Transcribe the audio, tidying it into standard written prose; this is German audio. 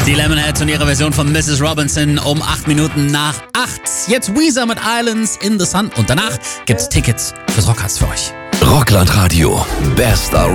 Die Lemonheads und ihre Version von Mrs. Robinson um 8 Minuten nach 8. Jetzt Weezer mit Islands in the Sun und danach gibt's Tickets fürs Rockharz für euch. Rockland Radio, bester